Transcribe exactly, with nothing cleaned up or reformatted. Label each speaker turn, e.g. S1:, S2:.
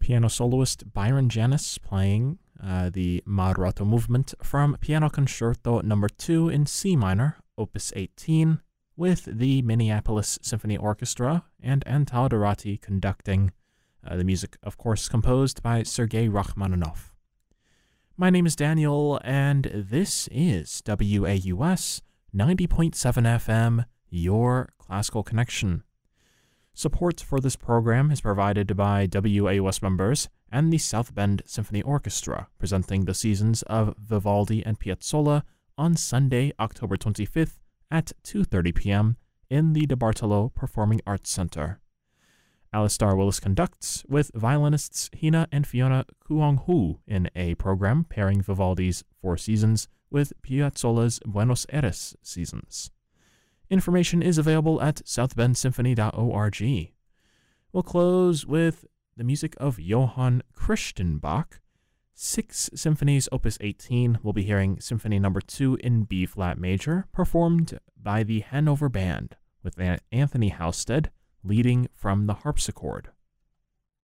S1: piano soloist Byron Janis playing uh, the Moderato movement from Piano Concerto number two in C minor, opus eighteen, with the Minneapolis Symphony Orchestra and Antal Dorati conducting. Uh, the music, of course, composed by Sergei Rachmaninoff. My name is Daniel, and this is W A U S ninety point seven F M, your classical connection. Support for this program is provided by W A U S members and the South Bend Symphony Orchestra, presenting the seasons of Vivaldi and Piazzolla on Sunday, October twenty-fifth at two thirty p.m. in the DeBartolo Performing Arts Center. Alistair Willis conducts with violinists Hina and Fiona Kuong-hu in a program pairing Vivaldi's Four Seasons with Piazzolla's Buenos Aires Seasons. Information is available at south bend symphony dot org. We'll close with the music of Johann Christian Bach. Six Symphonies, Opus eighteen. We'll be hearing Symphony Number two in B-flat major, performed by the Hanover Band, with Anthony Halstead leading from the harpsichord.